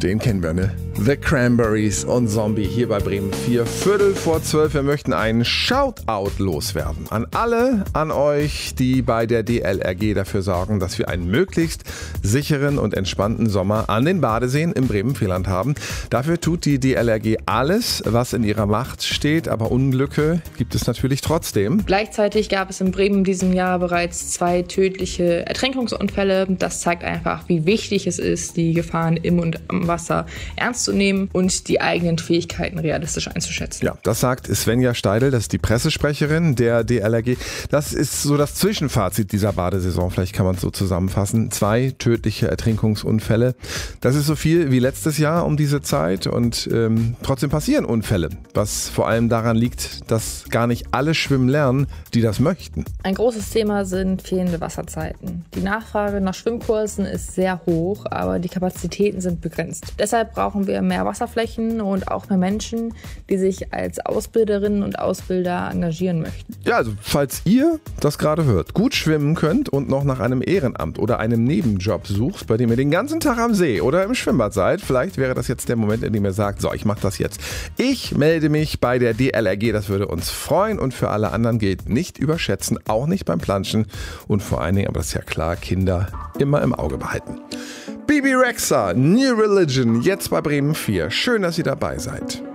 Den kennen wir, ne? The Cranberries und Zombie hier bei Bremen 4, 11:45. Wir möchten einen Shoutout loswerden an alle, an euch, die bei der DLRG dafür sorgen, dass wir einen möglichst sicheren und entspannten Sommer an den Badeseen im Bremen-Vierland haben. Dafür tut die DLRG alles, was in ihrer Macht steht, aber Unglücke gibt es natürlich trotzdem. Gleichzeitig gab es in Bremen in diesem Jahr bereits 2 tödliche Ertrinkungsunfälle. Das zeigt einfach, wie wichtig es ist, die Gefahren im und am Wasser ernst zu nehmen und die eigenen Fähigkeiten realistisch einzuschätzen. Ja, das sagt Svenja Steidl, das ist die Pressesprecherin der DLRG. Das ist so das Zwischenfazit dieser Badesaison, vielleicht kann man es so zusammenfassen. 2 tödliche Ertrinkungsunfälle. Das ist so viel wie letztes Jahr um diese Zeit und trotzdem passieren Unfälle, was vor allem daran liegt, dass gar nicht alle schwimmen lernen, die das möchten. Ein großes Thema sind fehlende Wasserzeiten. Die Nachfrage nach Schwimmkursen ist sehr hoch, aber die Kapazitäten sind begrenzt. Deshalb brauchen wir mehr Wasserflächen und auch mehr Menschen, die sich als Ausbilderinnen und Ausbilder engagieren möchten. Ja, also falls ihr das gerade hört, gut schwimmen könnt und noch nach einem Ehrenamt oder einem Nebenjob sucht, bei dem ihr den ganzen Tag am See oder im Schwimmbad seid, vielleicht wäre das jetzt der Moment, in dem ihr sagt, so, ich mache das jetzt. Ich melde mich bei der DLRG, das würde uns freuen und für alle anderen gilt, nicht überschätzen, auch nicht beim Planschen und vor allen Dingen, aber das ist ja klar, Kinder immer im Auge behalten. Bebe Rexha, New Religion, jetzt bei Bremen 4. Schön, dass ihr dabei seid.